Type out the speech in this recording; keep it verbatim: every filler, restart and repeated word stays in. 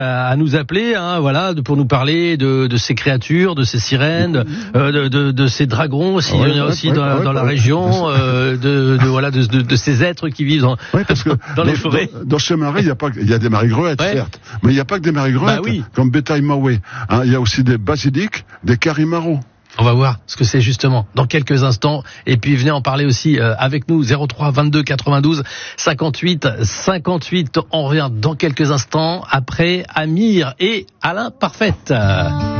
à nous appeler, hein, voilà, pour nous parler de, de ces créatures, de ces sirènes, euh, de, de, de ces dragons aussi, ouais, il y en a ouais, aussi ouais, dans, ouais, dans la ouais. région, euh, de, de voilà, de, de, de ces êtres qui vivent dans, ouais, parce que dans les dans, forêts. Dans, dans ces marais, il y a pas, il y a des marais-gruettes, ouais. certes, mais il n'y a pas que des marais-gruettes, bah oui. comme Bétail Maoué. Hein, il y a aussi des basiliques, des carimaros. On va voir ce que c'est justement dans quelques instants. Et puis venez en parler aussi euh, avec nous, zéro trois vingt-deux quatre-vingt-douze cinquante-huit cinquante-huit. On revient dans quelques instants après Amir et Alain Parfaite.